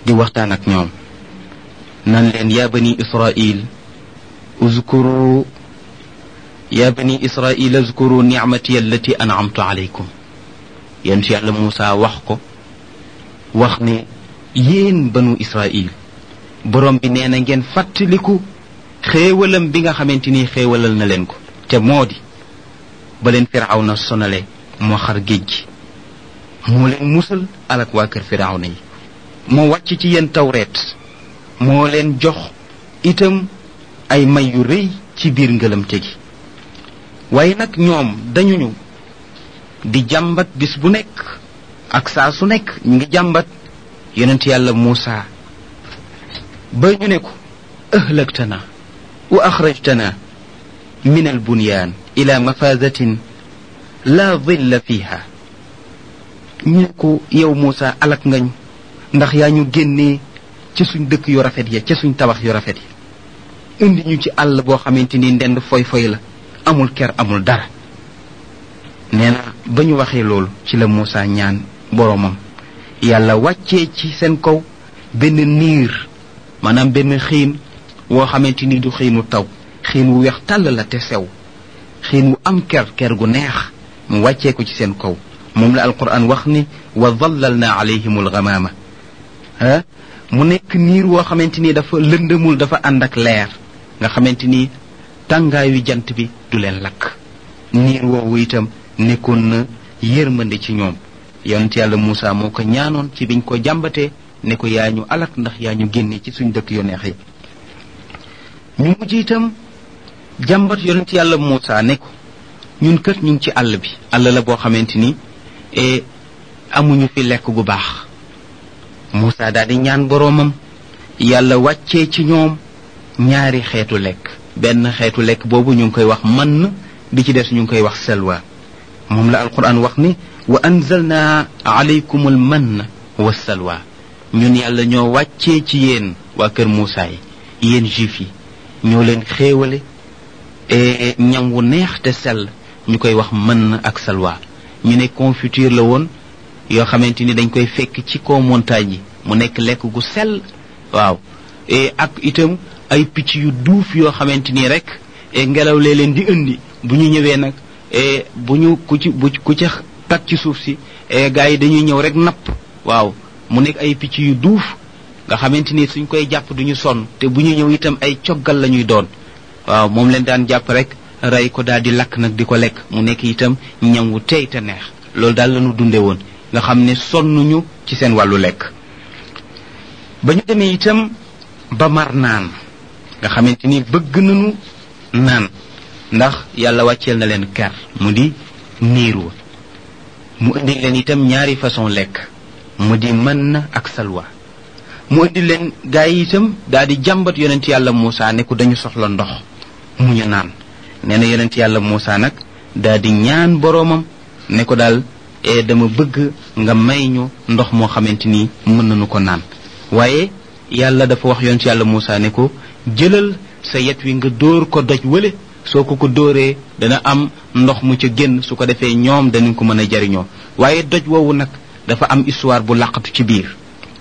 di waxtaan ak ñoom nan leen yaa bani israil uzkuru yaa bani israil uzkuru nicmati allati an'amtu alaykum yéen ci yàlla Muusa wax ne yéen banu israil borom bi nee na ngeen fàttaliku xéewalam bi nga xamante ni xéewalal na leen ko te moo di ba leen firawna sonale moo xar géej gi moo leen musal alak waa kër firawna yi moo wàcc ci yéen tawreet moo leen jox itam ay may yu rëy ci biir ngëlamte gi waaye nag ñoom dañuñu di jàmbat bis bu nekk ak saa su nekk ñu ngi jàmbat yonent yàlla Muusa ba ñu ne ko ahlaktana wa axrajtana min albunyaan ila mafazatin la dhilla fiha ñu ne ko yow Muusa alak ngañ ndax yaa ñu génnee ci suñ dëkk yu rafet ya ci suñ tabax yu rafet ya indi ñu ci àll boo xamante ni ndend foy foy la amul ker amul dara nee na ba ñu waxee loolu ci la Muusa ñaan boromam yàlla wàccee ci seen kaw benn niir maanaam benn xiin woo xamante ni du xiinu taw xiin wu weex tàll la te sew xiin wu am ker gu neex mu wàccee ko ci seen kaw moom la alquran wax ni wa dallalna alayhim alghamama mu nekk niir woo xamante ni dafa lëndëmul dafa ànd ak leer nga xamante ni tàngaayu jant bi du leen lakk niir woowu itam nekkoon na yërmande ci ñoom yonent yàlla Muusa moo ko ñaanoon ci biñ ko jàmbatee ne ko yaa ñu alak ndax yaa ñu génne ci suñ dëkk yu neex yi ñu mujj itam jàmbat yonent yàlla Muusa ne ko ñun kët ñu ngi ci àll bi àll la boo xamante ni amuñu fi lekk gu baax Muusa daal di ñaan boroomam yàlla wàccee ci ñoom ñaari xeetu lekk benn xeetu lekk boobu ñu ngi koy wax mann bi ci des ñu ngi koy wax selwa moom la alquran wax ni wa anzalna alaykum al mann wa salwa ñun yàlla ñoo wàccee ci yéen waa kër Muusa yi yéen juif yi ñoo leen xéewale ñam wu neex te sell ñu koy wax mann ak salwa ñu ne confiture la woon yoo xamante ni dañ koy fekk ci kaw montagne yi mu nekk lekk gu sell waaw ak itam ay picc yu duuf yoo xamante ni rek ngelaw lee leen di indi bu ñu ñëwee nag bu ñu ku ci tag ci suuf si gars yi dañuy ñëw rek napp waaw mu nekk ay picc yu duuf nga xamante ni suñ koy jàpp duñu sonn te bu ñu ñëw itam ay coggal la ñuy doon waaw moom leen daan jàpp rek rey ko daal di lakk nag di ko lekk mu nekk itam ñam wu tey te neex loolu daal lañu dunde woon nga xam ne sonnuñu ci seen wàllu lekk ba ñu demee itam ba mar naan nga xamante ni bëgg nañu naan ndax yàlla wàcceel na leen ker mu di niir wa mu indi leen itam ñaari façon lekk mu di mën ak salwa mu indi leen gaa yi itam daal di jàmbat yonent yàlla Muusa ne ko dañu soxla ndox mu ñu naan nee na yonent yàlla Muusa nag daal di ñaan boroomam ne ko daal dama bëgg nga may ñu ndox moo xamante ni mën nañu ko naan waaye yàlla dafa wax yonent yàlla Muusa ne ko jëlal sa yet wi nga dóor ko doj wële soo ko dóoree dana am ndox mu ca génn su ko defee ñoom danañ ko mën a jariñoo waaye doj woowu nag dafa am histoire bu làqatu ci biir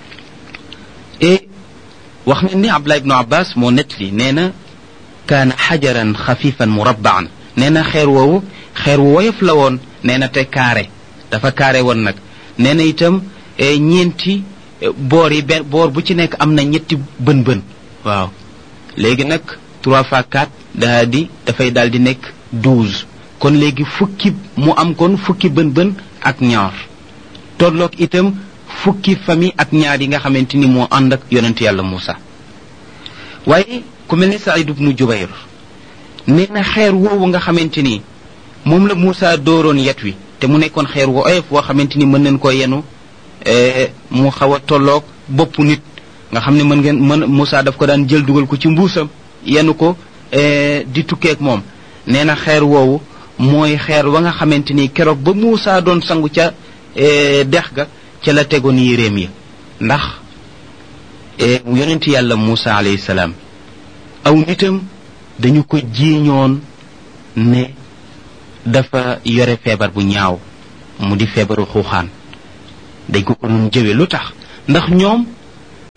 wax ne ni Abdullah ibnu Abbas moo nettali nee na kaana xajaran xafifan murabbaan nee na xeer woowu xeer wu woyof la woon nee na te carré dafa carré woon nag nee na itam ñeenti boor yi boor bu ci nekk am na ñetti bën-bën waaw léegi nag 3 fois 4 dafay daal di nekk 12 kon léegi fukki mu am kon fukki bën-bën ak ñaar tolloog itam fukki famille ak ñaar yi nga xamante ni moo ànd ak yonent yàlla Muusa waaye ku mel ni Saïd ibnu Jubayr nee na xeer woowu nga xamante ni moom la Muusa dooroon yet wi te mu nekkoon xeer wu oyof woo xamante ni mën nañ ko yenu mu xaw a tolloog bopp nit nga xam ne mën Muusa daf ko daan jël dugal ko ci mbuusam yenu ko di tukkeek moom nee na xeer woowu mooy xeer wa nga xamante ni keroog ba Muusa doon sangu ca dex ga ca la tegoon yéreem yi ndax yonent yàlla Muusa alayhi salaam aw nitam dañu ko jiiñoon ne dafa yore feebar bu ñaaw mu di feebaru xuuxaan dañ ko doon jëwe lu tax ndax ñoom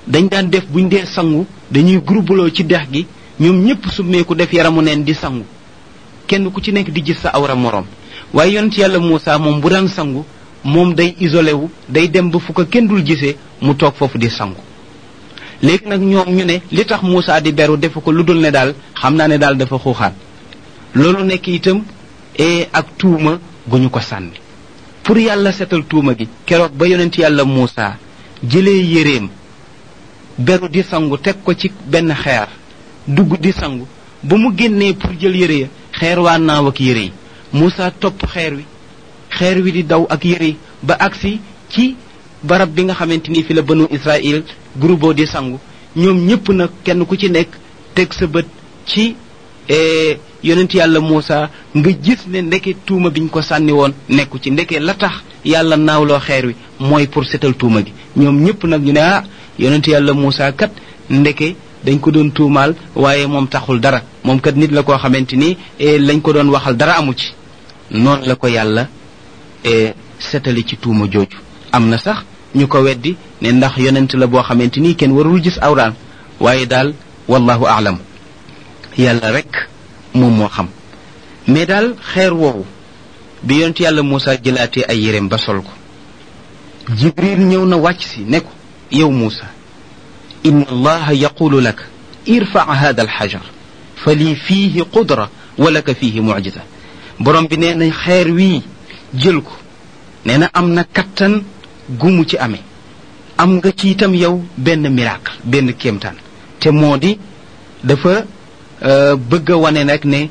dañ daan def buñ dee sangu dañuy groupeloo ci dex gi ñoom ñëpp summeeku def yaramu neen di sangu kenn ku ci nekk di gis sa awra moroom waaye yonent yàlla Muusa moom bu daan sangu moom day isolé wu day dem ba fu ko kenn dul gisee mu toog foofu di sangu léegi nag ñoom ñu ne li tax Muusa di beru defu ko lu dul ne daal xam naa ne daal dafa xuuxaan loolu nekk itam ak tuuma gu ñu ko sànni pour yàlla setal tuuma gi keroog ba yonent yàlla Muusa jëlee yéreem beru di sangu teg ko ci benn xeer dugg di sangu ba mu génnee pour jël yére ya xeer waa naaw ak yére yi Muusa topp xeer wi di daw ak yére yi ba agsi ci barab bi nga xamante ni fi la banu Israël groupe di sangu ñoom ñëpp nag kenn ku ci nekk teg sa bët ci yonent yàlla Muusa nga gis ne ndeke tuuma biñ ko sànni woon nekku ci ndeke la tax yàlla naawloo xeer wi mooy pour setal tuuma gi ñoom ñëpp nag ñu ne yonent yàlla Muusa kat ndeke dañ ko doon tuumaal waaye moom taxul dara moom kat nit la koo xamante ni lañ ko doon waxal dara amu ci noonu la ko yàlla setali ci tuuma jooju am na sax ñu ko weddi ne ndax yonent la boo xamante ni kenn warul gis awraan waaye daal wallahu aalam yàlla rek moom moo xam mais daal xeer woowu bi yonent yàlla Muusa jëlaatee ay yéreem ba sol ko jibril ñëw na wàcc si ne ko yow Muusa inna allaha yaqulu lak irfa hada alxajar fa lii fiihi qudra wa laka fiihi mucjiza borom bi nee na xeer wii jël ko nee na am na kattan gumu ci amee am nga ci itam yow benn miracle benn kéemtaan te moo di dafa bëgg a wane nag ne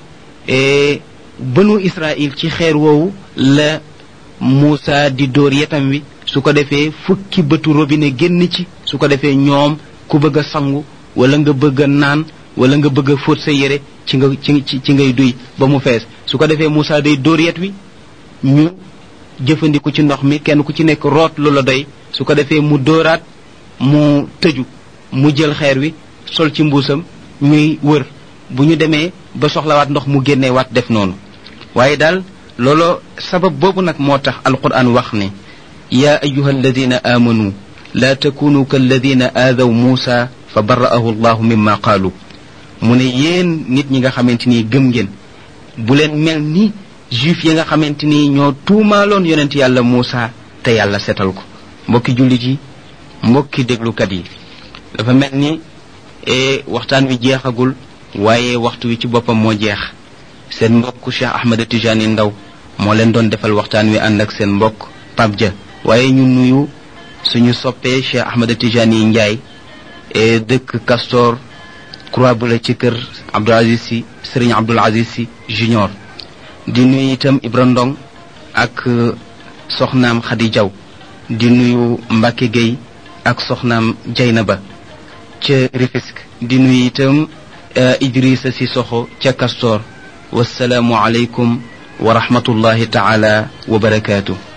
banu Israël ci xeer woowu la Muusa di dóor yetam wi su ko defee fukki bëtu robinet génn ci su ko defee ñoom ku bëgg a sangu wala nga bëgg a naan wala nga bëgg a fóot sa yére ci ngay duy ba mu fees su ko defee Muusa day dóor yet wi ñu jëfandiku ci ndox mi kenn ku ci nekk root lu la doy su ko defee mu dóoraat mu tëju mu jël xeer wi sol ci mbuusam ñuy wër bu ñu demee ba soxlawaat ndox mu génneewaat def noonu waaye daal looloo sabab boobu nag moo tax alquran wax ne yaa ayuha alladina amanu laa takunu kalladina aadaw muusa fa bara'ahu allahu mimma qaalu mu ne yéen nit ñi nga xamante ni gëm ngeen bu leen mel ni juif yi nga xamante ni ñoo tuumaaloon yonent yàlla Muusa te yàlla setal ko mbokki jullit yi mbokki déglukat yi dafa mel ni waxtaan wi jeexagul waaye waxtu wi ci boppam moo jeex seen mbokk Cheikh Ahmed Tijani Ndaw moo leen doon defal waxtaan wi ànd ak seen mbokk Pape Dia waaye ñu nuyu suñu soppee Cheikh Ahmed Tijani Ndiaye dëkk Castor Croix-Blanche ci kër Abdoul Aziz Sy Serigne Abdoul Aziz Sy Junior di nuyu itam Ibra Ndong ak soxnaam Khady Diaw di nuyu Mbacke Gueye ak soxnaam Jaynaba ca Rufisque di nuyu itam Idrissa Sissoko ca Castor wassalaamu aleykum wa rahmatullahi taala wa barakaatu